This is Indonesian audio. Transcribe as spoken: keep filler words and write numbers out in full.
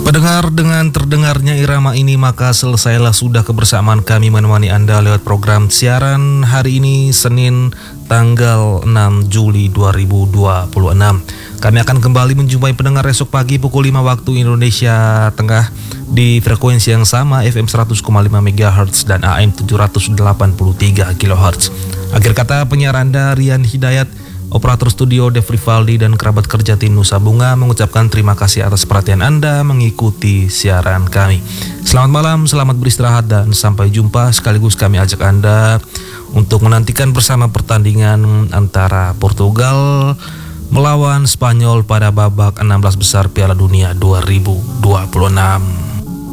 Pendengar, dengan terdengarnya irama ini maka selesailah sudah kebersamaan kami menemani Anda lewat program siaran hari ini Senin tanggal enam Juli dua ribu dua puluh enam. Kami akan kembali menjumpai pendengar esok pagi pukul lima waktu Indonesia Tengah di frekuensi yang sama F M seratus koma lima megahertz dan A M tujuh ratus delapan puluh tiga kilohertz. Akhir kata penyiar Anda Rian Hidayat, operator studio Dev Rivaldi dan kerabat kerja tim Nusa Bunga mengucapkan terima kasih atas perhatian Anda mengikuti siaran kami. Selamat malam, selamat beristirahat dan sampai jumpa. Sekaligus kami ajak Anda untuk menantikan bersama pertandingan antara Portugal melawan Spanyol pada babak enam belas besar Piala Dunia dua ribu dua puluh enam.